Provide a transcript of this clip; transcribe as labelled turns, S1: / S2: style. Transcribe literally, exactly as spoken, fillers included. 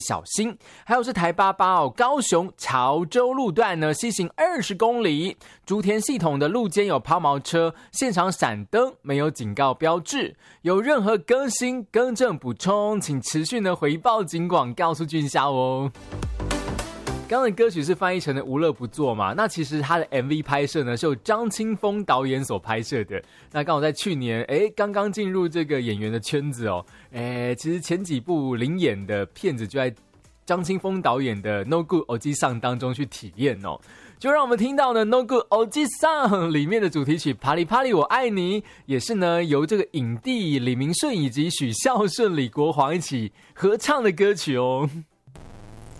S1: 小心。还有是台八八哦，高雄潮州路段呢，西行二十公里，竹田系统的路肩有抛锚车，现场闪灯，没有警告标志。有任何更新、更正、补充，请持续呢回报警广，告诉俊孝哦。刚刚的歌曲是翻译成的无乐不作嘛，那其实他的 M V 拍摄呢是由张清峰导演所拍摄的。那刚好在去年诶刚刚进入这个演员的圈子哦，诶其实前几部领演的片子就在张清峰导演的 No Good Oji-san 当中去体验哦。就让我们听到呢 No Good Oji-san 里面的主题曲啪里啪里我爱你，也是呢由这个影帝李明顺以及许孝顺、李国煌一起合唱的歌曲哦。